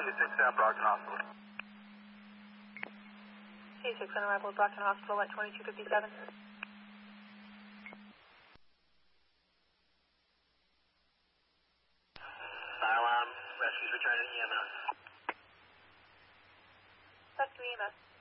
T6 at Brockton Hospital. T6 on arrival at Brockton Hospital at 2257. Alarm, rescue's returning EMS. Rescue EMS.